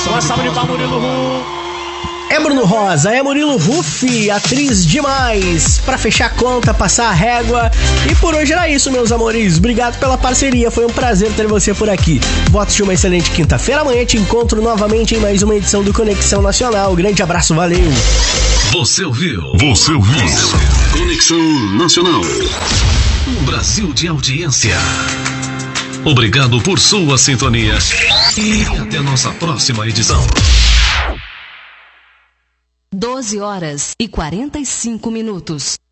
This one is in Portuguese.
Uma salva de palmas, Murilo Huff. É Bruno Rosa, é Murilo Huff, atriz demais, pra fechar a conta, passar a régua. E por hoje era isso, meus amores. Obrigado pela parceria, foi um prazer ter você por aqui. Votos de uma excelente quinta-feira. Amanhã te encontro novamente em mais uma edição do Conexão Nacional. Grande abraço, valeu. Você ouviu. Conexão Nacional. Um Brasil de audiência. Obrigado por sua sintonia e até nossa próxima edição. 12 horas e 45 minutos.